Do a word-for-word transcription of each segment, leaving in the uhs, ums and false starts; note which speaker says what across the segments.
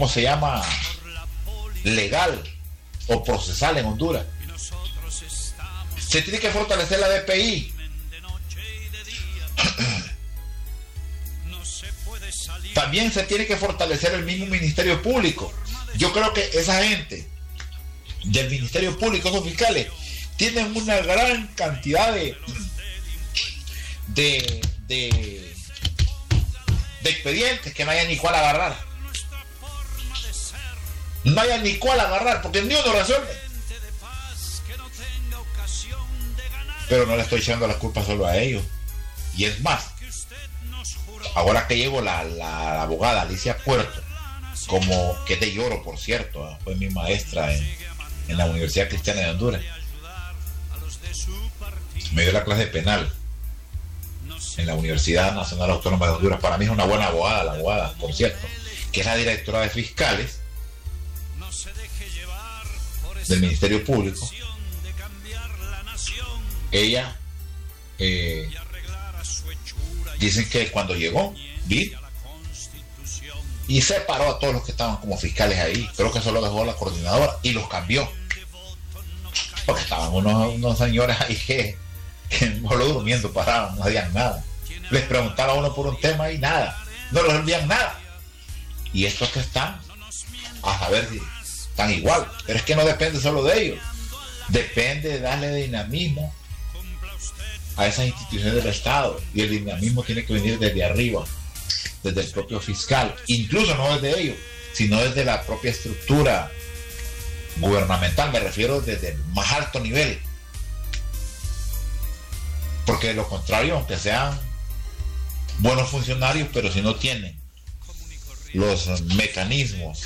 Speaker 1: ¿cómo se llama? Legal o procesal en Honduras. Se tiene que fortalecer la D P I. También se tiene que fortalecer el mismo Ministerio Público. Yo creo que esa gente del Ministerio Público, esos fiscales, tienen una gran cantidad de de, de, de expedientes que no haya ni cuál agarrar. No haya ni cuál agarrar, porque ni uno resuelve. Pero no le estoy echando la culpa solo a ellos. Y es más, ahora que llegó la, la, la abogada Alicia Puerto, como que es de Lloro, por cierto, fue mi maestra en, en la Universidad Cristiana de Honduras, me dio la clase de penal en la Universidad Nacional Autónoma de Honduras. Para mí es una buena abogada, la abogada, por cierto, que es la directora de fiscales del Ministerio Público. Ella eh, dicen que cuando llegó vi y separó a todos los que estaban como fiscales ahí. Creo que eso lo dejó la coordinadora y los cambió, porque estaban unos, unos señores ahí que, que solo durmiendo paraban, no hacían nada. Les preguntaba a uno por un tema y nada, no les olvidan nada. Y estos que están, a saber si están igual. Pero es que no depende solo de ellos, depende de darle dinamismo a esas instituciones del Estado, y el dinamismo tiene que venir desde arriba, desde el propio fiscal, incluso no desde ellos, sino desde la propia estructura gubernamental. Me refiero desde el más alto nivel, porque de lo contrario, aunque sean buenos funcionarios, pero si no tienen los mecanismos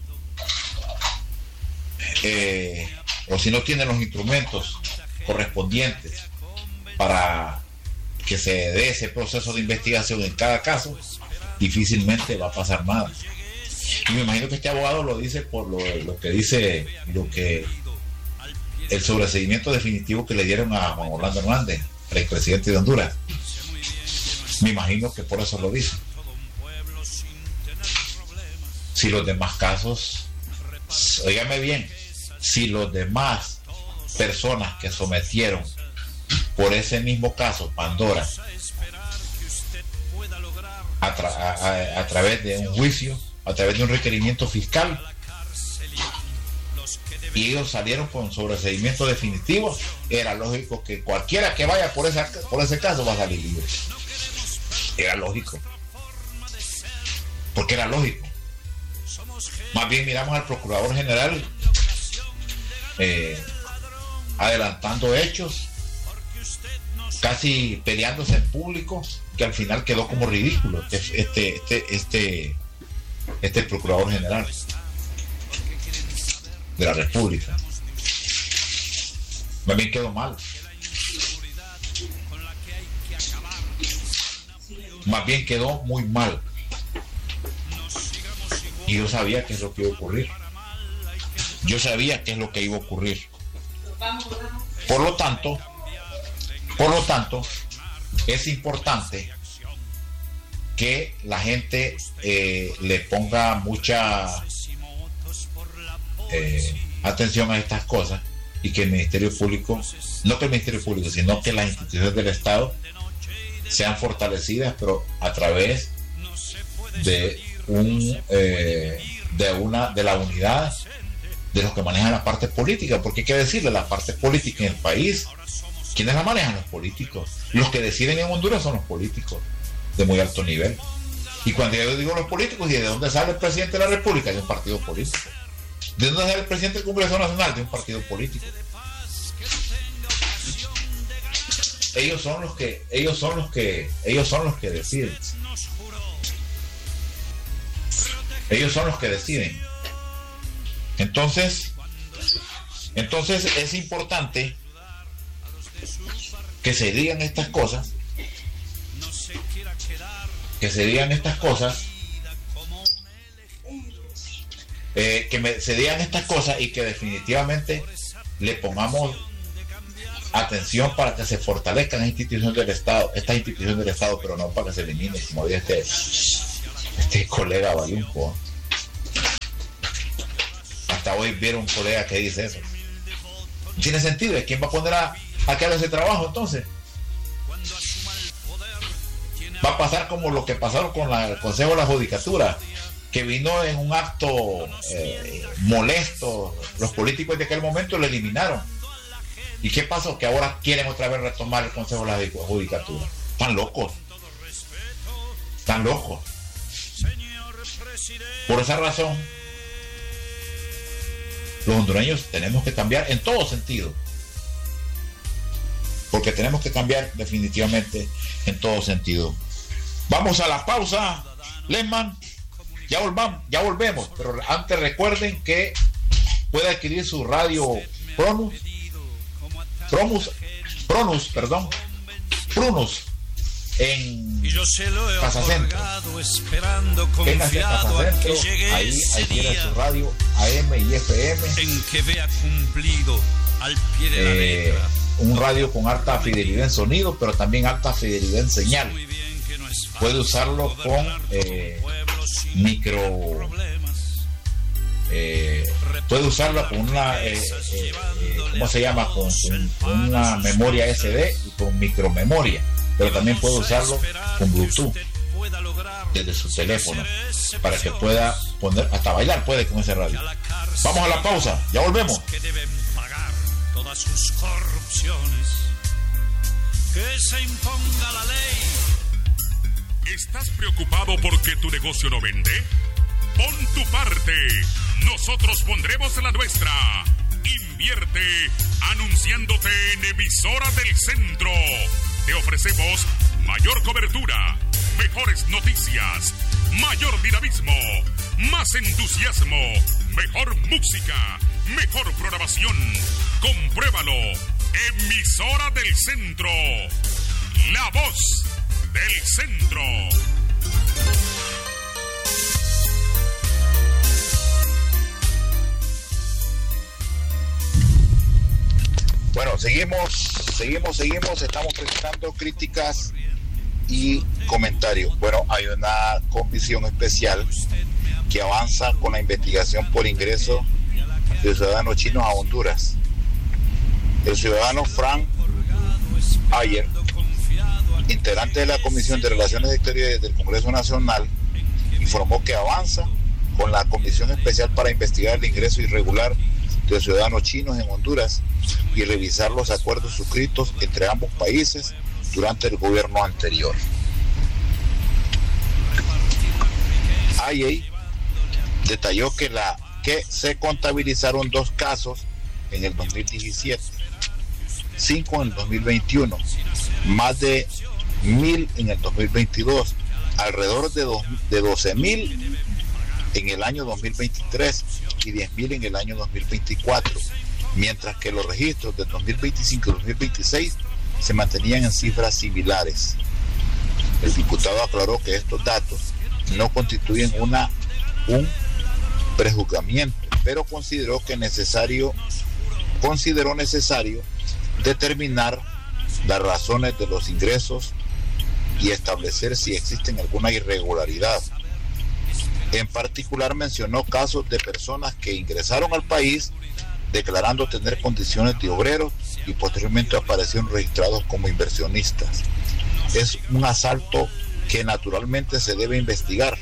Speaker 1: eh, o si no tienen los instrumentos correspondientes para que se dé ese proceso de investigación en cada caso, difícilmente va a pasar nada. Y me imagino que este abogado lo dice por lo, lo que dice, lo que el sobreseimiento definitivo que le dieron a Juan Orlando Hernández, el expresidente de Honduras. Me imagino que por eso lo dice. Si los demás casos, óigame bien, si los demás personas que sometieron por ese mismo caso Pandora a, tra a, a, a través de un juicio, a través de un requerimiento fiscal, y ellos salieron con sobreseimiento definitivo, era lógico que cualquiera que vaya por, esa, por ese caso va a salir libre. Era lógico, porque era lógico. Más bien miramos al procurador general eh, adelantando hechos, casi peleándose en público, que al final quedó como ridículo este este este este procurador general de la República. Más bien quedó mal. Más bien quedó muy mal. Y yo sabía qué es lo que iba a ocurrir. Yo sabía qué es lo que iba a ocurrir. Por lo tanto, por lo tanto, es importante que la gente eh, le ponga mucha eh, atención a estas cosas, y que el Ministerio Público, no que el Ministerio Público, sino que las instituciones del Estado sean fortalecidas, pero a través de un eh, de una de la unidad de los que manejan la parte política, porque hay que decirle, la parte política en el país, ¿quiénes la manejan? Los políticos. Los que deciden en Honduras son los políticos de muy alto nivel. Y cuando yo digo los políticos, ¿y de dónde sale el presidente de la República? De un partido político. ¿De dónde sale el presidente del Congreso Nacional? De un partido político. Ellos son los que, ellos son los que, ellos son los que deciden. Ellos son los que deciden. Entonces, entonces es importante que se digan estas cosas, que se digan estas cosas, eh, que me, se digan estas cosas y que definitivamente le pongamos atención para que se fortalezcan las instituciones del Estado, estas instituciones del Estado, pero no para que se eliminen, como dice este, este colega Bayunco. Hasta hoy vieron un colega que dice eso. No tiene sentido. ¿Quién va a poner a, a que haga ese trabajo entonces? Va a pasar como lo que pasaron con la, el Consejo de la Judicatura, que vino en un acto eh, molesto. Los políticos de aquel momento lo eliminaron. ¿Y qué pasó? Que ahora quieren otra vez retomar el Consejo de la Judicatura. Están locos. Están locos. Por esa razón, los hondureños tenemos que cambiar en todo sentido. Porque tenemos que cambiar definitivamente en todo sentido. Vamos a la pausa, Lesman. Ya volvamos, ya volvemos. Pero antes recuerden que puede adquirir su radio Pronus. Pronus, Pronus, perdón. Prunus. En Casa Centro. En Casa Centro, ahí adquiere su radio A M y F M.
Speaker 2: En que vea cumplido al pie de la
Speaker 1: eh,
Speaker 2: letra.
Speaker 1: Un radio con alta fidelidad en sonido, pero también alta fidelidad en señal. Puede usarlo con eh, micro. Eh, puede usarlo con una, eh, eh, eh, ¿cómo se llama? Con, con, con una memoria S D y con micromemoria. Pero también puede usarlo con Bluetooth desde su teléfono para que pueda poner, hasta bailar puede con ese radio. Vamos a la pausa, ya volvemos.
Speaker 2: Que deben pagar todas sus corrupciones. Que se imponga la ley.
Speaker 3: ¿Estás preocupado porque tu negocio no vende? Pon tu parte. Nosotros pondremos la nuestra. Invierte anunciándote en Emisora del Centro. Te ofrecemos mayor cobertura, mejores noticias, mayor dinamismo, más entusiasmo, mejor música, mejor programación. Compruébalo. Emisora del Centro. La voz del centro.
Speaker 1: Bueno, seguimos, seguimos, seguimos, estamos presentando críticas y comentarios. Bueno, hay una comisión especial que avanza con la investigación por ingreso de ciudadanos chinos a Honduras. El ciudadano Frank Ayer, integrante de la Comisión de Relaciones Exteriores del Congreso Nacional, informó que avanza con la comisión especial para investigar el ingreso irregular de ciudadanos chinos en Honduras y revisar los acuerdos suscritos entre ambos países durante el gobierno anterior. Ayey detalló que, la, que se contabilizaron dos casos en el dos mil diecisiete, cinco en el dos mil veintiuno, más de mil en el dos mil veintidós, alrededor de, dos, de doce mil en el año dos mil veintitrés y diez mil en el año dos mil veinticuatro, mientras que los registros del dos mil veinticinco y dos mil veintiséis se mantenían en cifras similares. El diputado aclaró que estos datos no constituyen una, un prejuzgamiento, pero consideró que necesario, consideró necesario determinar las razones de los ingresos y establecer si existen alguna irregularidad. En particular mencionó casos de personas que ingresaron al país declarando tener condiciones de obreros y posteriormente aparecieron registrados como inversionistas. Es un asalto que naturalmente se debe investigar.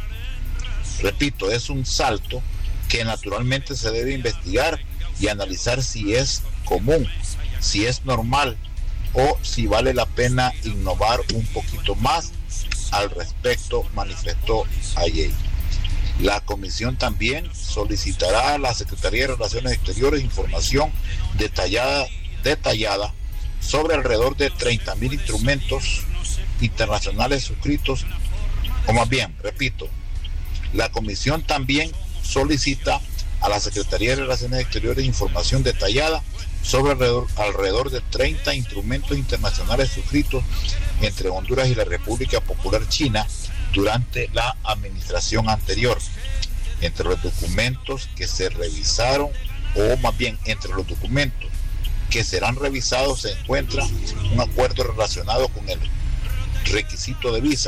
Speaker 1: Repito, es un salto que naturalmente se debe investigar y analizar si es común, si es normal o si vale la pena innovar un poquito más al respecto, manifestó Ayey. La comisión también solicitará a la Secretaría de Relaciones Exteriores información detallada, detallada sobre alrededor de treinta mil instrumentos internacionales suscritos, o más bien, repito, la comisión también solicita a la Secretaría de Relaciones Exteriores información detallada sobre alrededor, alrededor de treinta instrumentos internacionales suscritos entre Honduras y la República Popular China durante la administración anterior. Entre los documentos que se revisaron, o más bien entre los documentos que serán revisados, se encuentra un acuerdo relacionado con el requisito de visa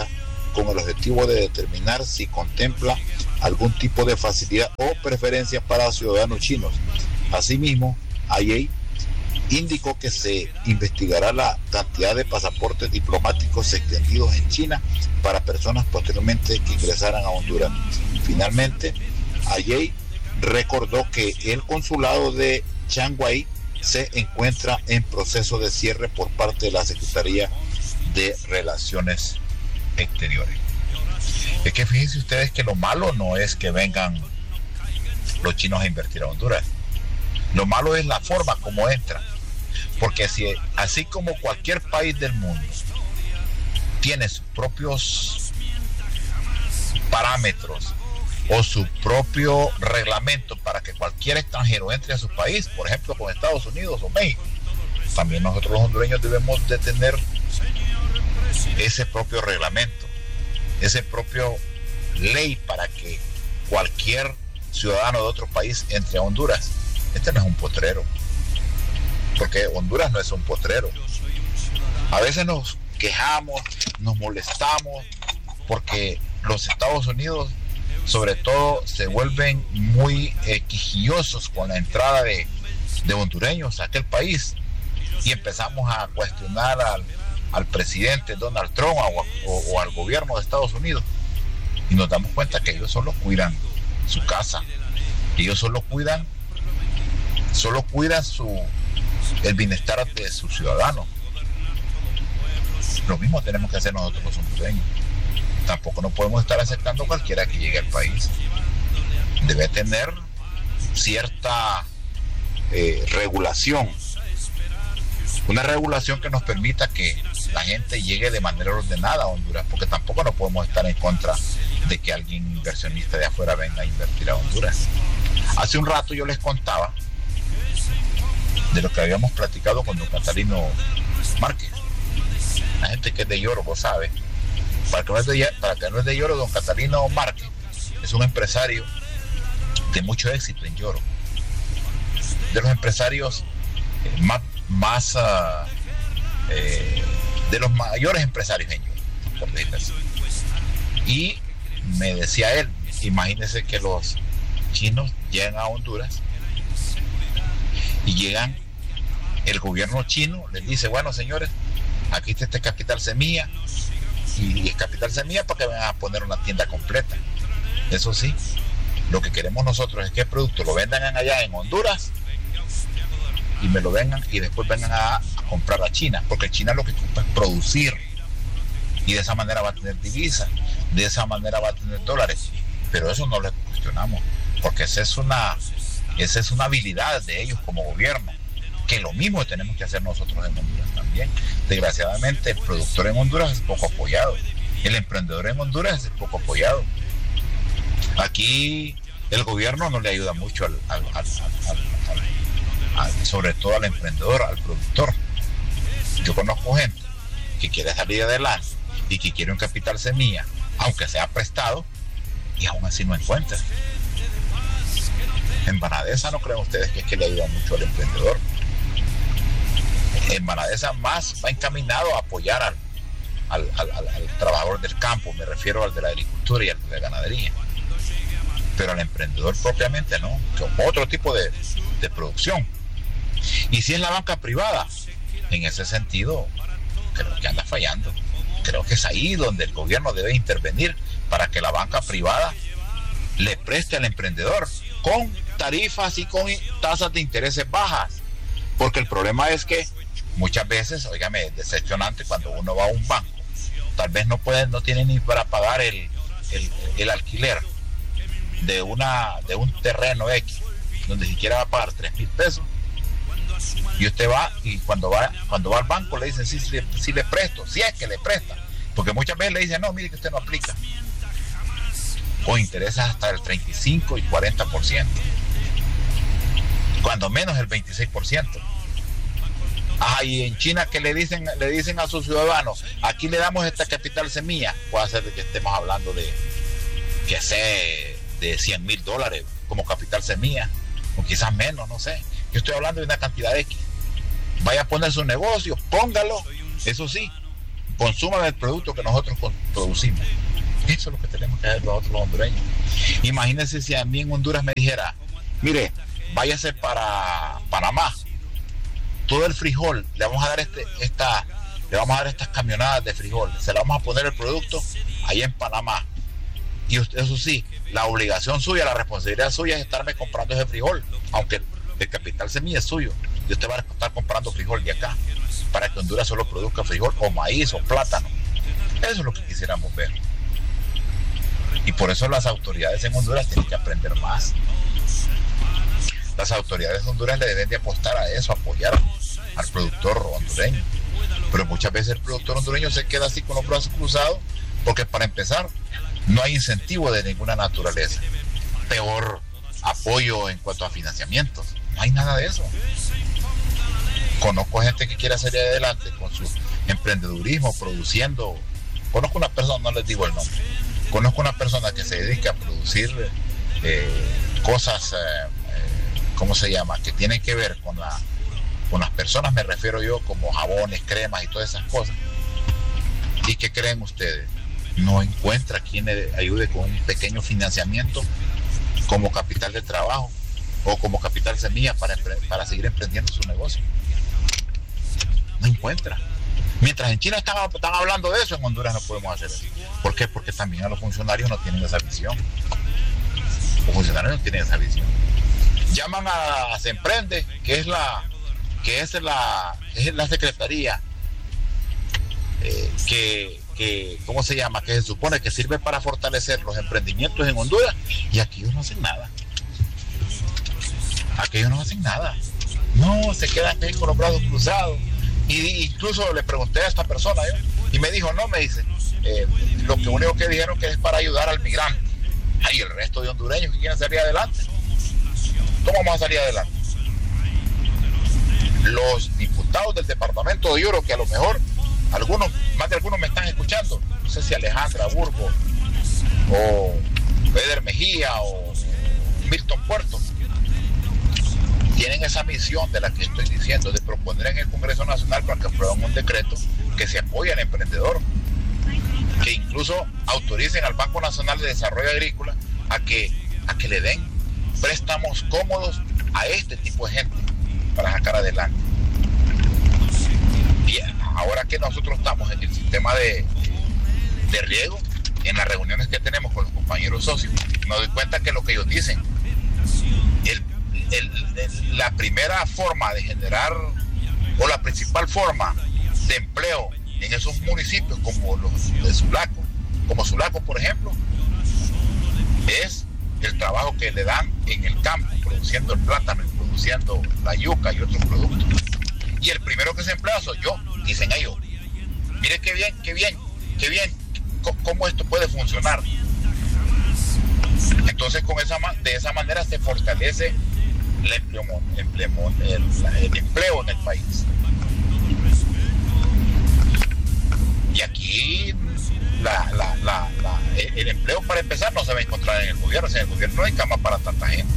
Speaker 1: con el objetivo de determinar si contempla algún tipo de facilidad o preferencia para ciudadanos chinos. Asimismo, I A indicó que se investigará la cantidad de pasaportes diplomáticos extendidos en China para personas posteriormente que ingresaran a Honduras. Finalmente, I A recordó que el consulado de Shanghái se encuentra en proceso de cierre por parte de la Secretaría de Relaciones Exteriores. Es que fíjense ustedes que lo malo no es que vengan los chinos a invertir a Honduras. Lo malo es la forma como entran. Porque si, así como cualquier país del mundo tiene sus propios parámetros o su propio reglamento para que cualquier extranjero entre a su país, por ejemplo con Estados Unidos o México, también nosotros los hondureños debemos de tener ese propio reglamento, ese propio ley para que cualquier ciudadano de otro país entre a Honduras. Este no es un potrero, porque Honduras no es un potrero. A veces nos quejamos, nos molestamos porque los Estados Unidos sobre todo se vuelven muy eh, quisquillosos con la entrada de, de hondureños a aquel país, y empezamos a cuestionar al, al presidente Donald Trump o, o, o al gobierno de Estados Unidos, y nos damos cuenta que ellos solo cuidan su casa, ellos solo cuidan solo cuidan su el bienestar de sus ciudadanos. Lo mismo tenemos que hacer nosotros los hondureños. Tampoco no podemos estar aceptando cualquiera que llegue al país. Debe tener cierta eh, regulación, una regulación que nos permita que la gente llegue de manera ordenada a Honduras, porque tampoco no podemos estar en contra de que alguien inversionista de afuera venga a invertir a Honduras. Hace un rato yo les contaba de lo que habíamos platicado con don Catalino Márquez. La gente que es de Lloro, vos sabes. Para que no es de, para que no es de Lloro, don Catalino Márquez es un empresario de mucho éxito en Lloro. De los empresarios eh, más, más uh, eh, de los mayores empresarios en Lloro, por decirlo así. Y me decía él, imagínense que los chinos llegan a Honduras y llegan, el gobierno chino les dice, bueno señores, aquí está este capital semilla, y, y es capital semilla para que vengan a poner una tienda completa. Eso sí, lo que queremos nosotros es que el producto lo vendan allá en Honduras y me lo vengan y después vengan a, a comprar a China, porque China lo que ocupa es producir, y de esa manera va a tener divisas, de esa manera va a tener dólares. Pero eso no lo cuestionamos, porque esa es una esa es una habilidad de ellos como gobierno, que lo mismo tenemos que hacer nosotros en Honduras también. Desgraciadamente el productor en Honduras es poco apoyado, el emprendedor en Honduras es poco apoyado. Aquí el gobierno no le ayuda mucho al, al, al, al, al, al sobre todo al emprendedor, al productor. Yo conozco gente que quiere salir adelante y que quiere un capital semilla, aunque sea prestado, y aún así no encuentra. En Banadesa no creen ustedes que es que le ayuda mucho al emprendedor. En Banadesa más va encaminado a apoyar al, al, al, al, al trabajador del campo, me refiero al de la agricultura y al de la ganadería, pero al emprendedor propiamente no, con otro tipo de, de producción. Y si es la banca privada, en ese sentido creo que anda fallando. Creo que es ahí donde el gobierno debe intervenir para que la banca privada le preste al emprendedor con tarifas y con tasas de intereses bajas, porque el problema es que muchas veces, óigame, es decepcionante cuando uno va a un banco, tal vez no puede, no tiene ni para pagar el, el, el alquiler de una de un terreno X, donde siquiera va a pagar tres mil pesos, y usted va y cuando va cuando va al banco le dicen sí, sí, sí le presto, si es que le presta, porque muchas veces le dicen no, mire que usted no aplica, o intereses hasta el treinta y cinco y cuarenta por ciento, cuando menos el veintiséis por ciento. Ah, y en China que le dicen le dicen a sus ciudadanos, aquí le damos esta capital semilla, puede ser de que estemos hablando de que sé de cien mil dólares como capital semilla, o quizás menos, no sé. Yo estoy hablando de una cantidad X. Vaya a poner su negocio, póngalo, eso sí, consuman el producto que nosotros producimos. Eso es lo que tenemos que hacer nosotros los hondureños. Imagínense si a mí en Honduras me dijera, mire, váyase para Panamá, todo el frijol, le vamos a dar este, esta, le vamos a dar estas camionadas de frijol, se le vamos a poner el producto ahí en Panamá. Y usted, eso sí, la obligación suya, la responsabilidad suya es estarme comprando ese frijol, aunque el capital semilla es suyo, y usted va a estar comprando frijol de acá, para que Honduras solo produzca frijol o maíz o plátano. Eso es lo que quisiéramos ver. Y por eso las autoridades en Honduras tienen que aprender más. Las autoridades de Honduras le deben de apostar a eso, apoyar al productor hondureño. Pero muchas veces el productor hondureño se queda así con los brazos cruzados, porque para empezar no hay incentivo de ninguna naturaleza. Peor, apoyo en cuanto a financiamientos. No hay nada de eso. Conozco gente que quiere salir adelante con su emprendedurismo, produciendo. Conozco una persona, no les digo el nombre. Conozco una persona que se dedica a producir eh, cosas, eh, eh, ¿cómo se llama? Que tienen que ver con, la, con las personas, me refiero yo, como jabones, cremas y todas esas cosas. ¿Y qué creen ustedes? No encuentra quien le ayude con un pequeño financiamiento como capital de trabajo o como capital semilla para, para seguir emprendiendo su negocio. No encuentra. Mientras en China están, están hablando de eso, en Honduras no podemos hacer eso. ¿Por qué? Porque también a los funcionarios no tienen esa visión. Los funcionarios no tienen esa visión. Llaman a, a Se Emprende, que es la que es la, es la secretaría eh, que, que, ¿cómo se llama? Que se supone que sirve para fortalecer los emprendimientos en Honduras, y aquí ellos no hacen nada. Aquí ellos no hacen nada. No, se quedan ahí con los brazos cruzados. Y incluso le pregunté a esta persona yo, y me dijo, no, me dice, eh, lo que único que dijeron que es para ayudar al migrante. Ay, el resto de hondureños que quieren salir adelante, ¿cómo vamos a salir adelante? Los diputados del departamento de Yuro, que a lo mejor algunos, más de algunos me están escuchando, no sé si Alejandra Burgo o Peder Mejía o Milton Puerto, tienen esa misión de la que estoy diciendo, de proponer en el Congreso Nacional para que aprueben un decreto que se apoye al emprendedor, que incluso autoricen al Banco Nacional de Desarrollo Agrícola a que, a que le den préstamos cómodos a este tipo de gente para sacar adelante. Y ahora que nosotros estamos en el sistema de, de riego, en las reuniones que tenemos con los compañeros socios, me doy cuenta que lo que ellos dicen, el El, el, la primera forma de generar o la principal forma de empleo en esos municipios como los de Sulaco, como Sulaco por ejemplo, es el trabajo que le dan en el campo, produciendo el plátano y produciendo la yuca y otros productos. Y el primero que se emplea soy yo, dicen ellos. Mire qué bien, qué bien, qué bien, cómo esto puede funcionar. Entonces con esa, de esa manera se fortalece el empleo, empleo, el, el empleo en el país. Y aquí la, la, la, la, el empleo, para empezar, no se va a encontrar en el gobierno. O sea, en el gobierno no hay cama para tanta gente.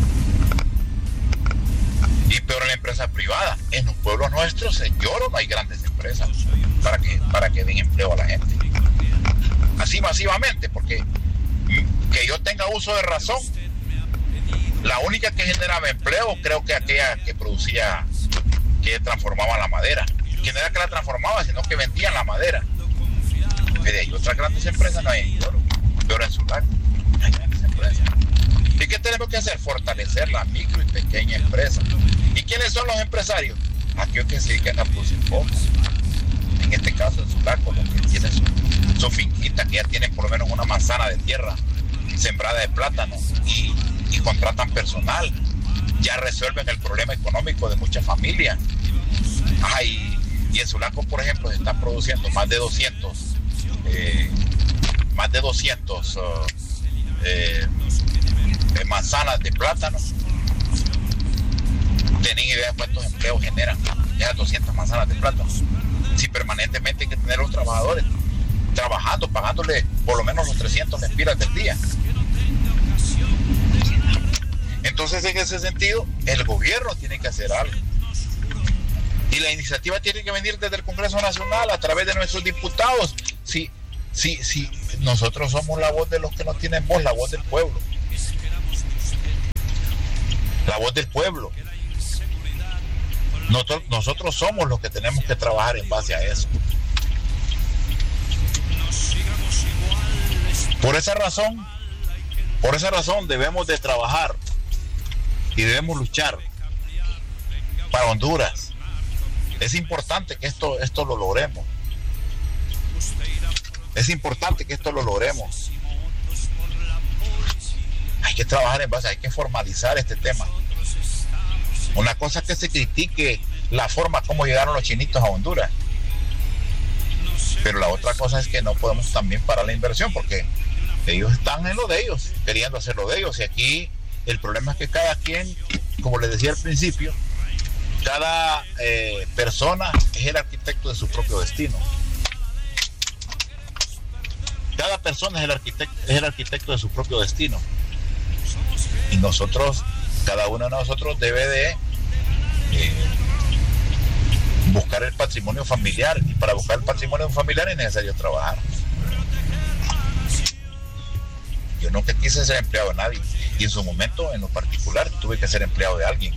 Speaker 1: Y peor en la empresa privada. En los pueblos nuestros, en Yoro, no hay grandes empresas para que, para que den empleo a la gente. Así masivamente, porque que yo tenga uso de razón, la única que generaba empleo creo que aquella que producía, que transformaba la madera, que no era que la transformaba, sino que vendían la madera. Pero hay otras grandes empresas, no hay en Yoro, peor en Sulaco, no hay grandes empresas. ¿Y qué tenemos que hacer? Fortalecer la micro y pequeña empresa. ¿Y quiénes son los empresarios? Aquellos que se dedican a producir poco. En este caso en Sulaco, los que tienen su, su finquita, que ya tienen por lo menos una manzana de tierra sembrada de plátano y, y contratan personal, ya resuelven el problema económico de muchas familias. Ah, y, y en Sulaco, por ejemplo, se están produciendo más de doscientos eh, más de doscientos uh, eh, eh, manzanas de plátano. ¿Tienen idea de cuántos empleos generan esas doscientas manzanas de plátano? Si permanentemente hay que tener los trabajadores trabajando, pagándole por lo menos los trescientos lempiras del día. Entonces, en ese sentido, el gobierno tiene que hacer algo. Y la iniciativa tiene que venir desde el Congreso Nacional a través de nuestros diputados. Sí, sí, sí, nosotros somos la voz de los que no tienen voz, la voz del pueblo. La voz del pueblo. Nosotros, nosotros somos los que tenemos que trabajar en base a eso. Por esa razón, por esa razón debemos de trabajar y debemos luchar para Honduras. Es importante que esto, esto lo logremos. Es importante que esto lo logremos. Hay que trabajar en base, hay que formalizar este tema. Una cosa es que se critique la forma como llegaron los chinitos a Honduras, pero la otra cosa es que no podemos también parar la inversión, porque ellos están en lo de ellos, queriendo hacer lo de ellos, y aquí el problema es que cada quien, como les decía al principio, cada eh, persona es el arquitecto de su propio destino. Cada persona es el arquitecto, es el arquitecto de su propio destino. Y nosotros, cada uno de nosotros debe de eh, buscar el patrimonio familiar, y para buscar el patrimonio familiar es necesario trabajar. Yo nunca quise ser empleado de nadie, y en su momento, en lo particular, tuve que ser empleado de alguien,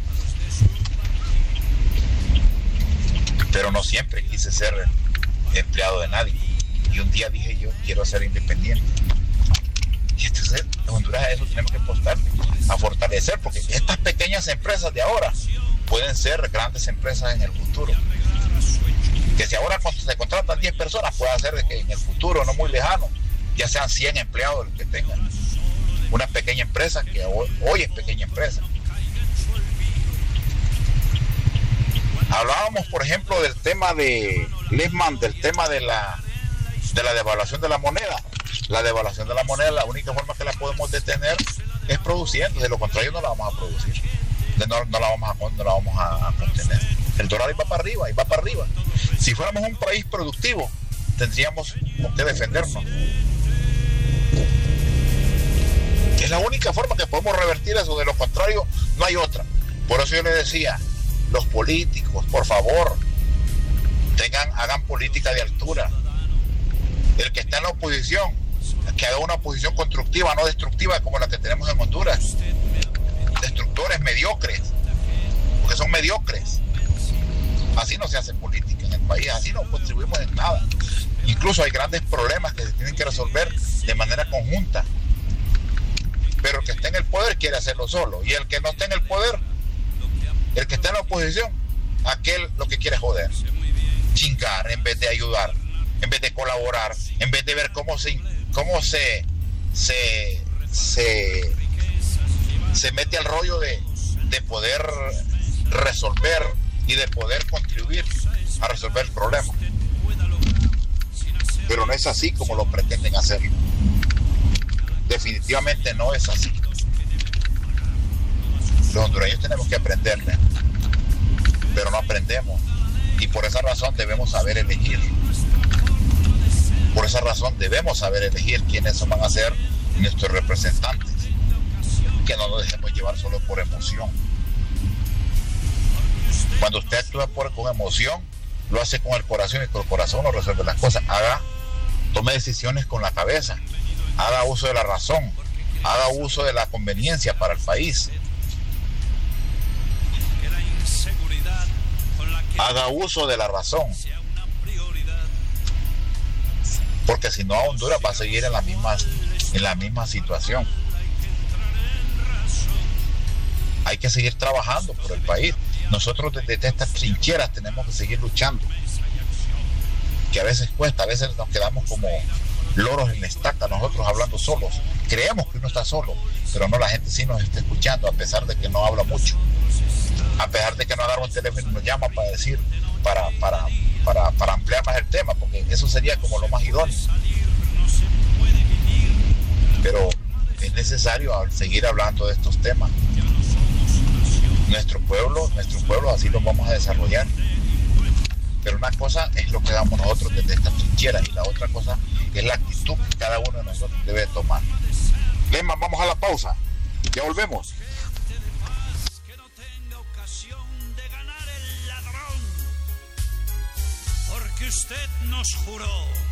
Speaker 1: pero no siempre quise ser empleado de nadie. Y un día dije, yo quiero ser independiente. Y entonces en Honduras a eso tenemos que apostarle, a fortalecer, porque estas pequeñas empresas de ahora pueden ser grandes empresas en el futuro. Que si ahora cuando se contratan diez personas, puede hacer de que en el futuro, no muy lejano, ya sean cien empleados los que tengan. Una pequeña empresa que hoy, hoy es pequeña empresa. Hablábamos, por ejemplo, del tema de Lehman, del tema de la de la devaluación de la moneda. La devaluación de la moneda, la única forma que la podemos detener es produciendo, de lo contrario no la vamos a producir, no, no la vamos a, no la vamos a, a contener. El dólar va para arriba y va para arriba. Si fuéramos un país productivo, tendríamos con qué defendernos. Es la única forma que podemos revertir eso, de lo contrario no hay otra. Por eso yo le decía, los políticos, por favor, tengan, hagan política de altura. El que está en la oposición, que haga una oposición constructiva, no destructiva como la que tenemos en Honduras. Destructores mediocres, porque son mediocres. Así no se hace política en el país, así no contribuimos en nada. Incluso hay grandes problemas que se tienen que resolver de manera conjunta, pero el que está en el poder quiere hacerlo solo, y el que no está en el poder, el que está en la oposición, aquel lo que quiere es joder, chingar en vez de ayudar, en vez de colaborar, en vez de ver cómo se cómo se se se, se mete al rollo de, de poder resolver y de poder contribuir a resolver el problema. Pero no es así como lo pretenden hacerlo. Definitivamente no es así. Los hondureños tenemos que aprenderle, pero no aprendemos, y por esa razón debemos saber elegir. Por esa razón debemos saber elegir quiénes van a ser nuestros representantes, que no nos dejemos llevar solo por emoción. Cuando usted actúa por, con emoción, lo hace con el corazón, y con el corazón no resuelve las cosas. Haga, tome decisiones con la cabeza, haga uso de la razón, haga uso de la conveniencia para el país, haga uso de la razón, porque si no, Honduras va a seguir en la misma, en la misma situación. Hay que seguir trabajando por el país. Nosotros desde estas trincheras tenemos que seguir luchando, que a veces cuesta, a veces nos quedamos como loros en la estaca, nosotros hablando solos. Creemos que uno está solo, pero no, la gente sí nos está escuchando, a pesar de que no habla mucho, a pesar de que no agarra un teléfono y nos llama para decir, para, para, para, para ampliar más el tema, porque eso sería como lo más idóneo. Pero es necesario seguir hablando de estos temas. Nuestro pueblo, nuestros pueblos así los vamos a desarrollar. Pero una cosa es lo que damos nosotros desde esta trinchera, y la otra cosa es la actitud que cada uno de nosotros debe tomar. Lema, vamos a la pausa. Ya volvemos.
Speaker 2: usted nos juró